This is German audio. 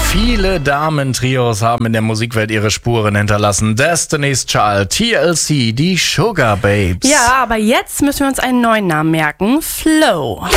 Viele Damen-Trios haben in der Musikwelt ihre Spuren hinterlassen. Destiny's Child, TLC, die Sugar Babes. Ja, aber jetzt müssen wir uns einen neuen Namen merken. Flo.